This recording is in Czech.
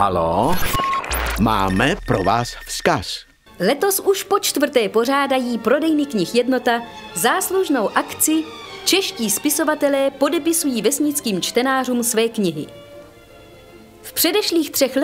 Halo? Máme pro vás vzkaz. Letos už po 4. pořádají prodejny knih Jednota záslužnou akci Čeští spisovatelé podepisují vesnickým čtenářům své knihy. V předešlých 3